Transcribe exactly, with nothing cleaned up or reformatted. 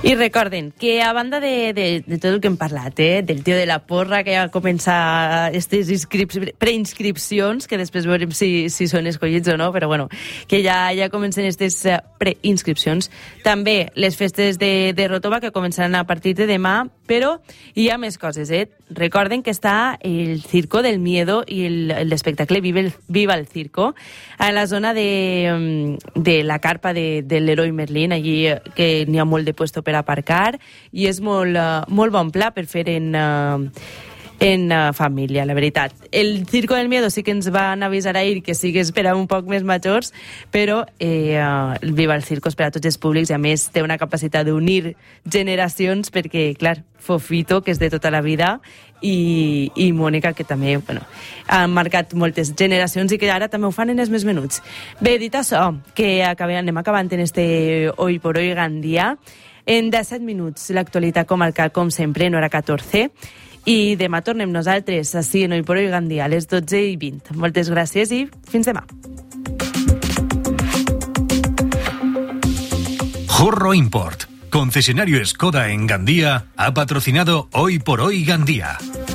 I recorden que a banda de, de, de tot el que hem parlat, eh, del tio de la porra que ja comença aquestes preinscripcions, que després veurem si, si són escollits o no, però bueno, que ja, ja comencen aquestes preinscripcions. També les festes de, de Rotova, que començaran a partir de demà, però hi ha més coses, eh? Recorden que està el Circo del Miedo i l'espectacle Viva el, Viva el Circo a la zona de, de la carpa de, de l'Heroi Merlín, allí que n'hi ha molt de puesto per aparcar i és molt, molt bon pla per fer en, en família, la veritat. El Circo del Miedo sí que ens van avisar ahir que sí que és per a un poc més majors, però eh, el Viva el Circo és per a tots els públics i a més té una capacitat d'unir generacions perquè, clar, Fofito, que és de tota la vida, i, i Mònica, que també bueno, han marcat moltes generacions i que ara també ho fan en els més menuts. Bé, dit això, que acabem, anem acabant en este Hoy por Hoy Gandia. En disset minuts, l'actualitat comarcal, com sempre, en hora catorze. I demà tornem nosaltres, així en Hoy por Hoy Gandia, a les dotze i vint. Moltes gràcies i fins demà. Jorro Import, concesionario Skoda en Gandía, ha patrocinado Hoy por Hoy Gandía.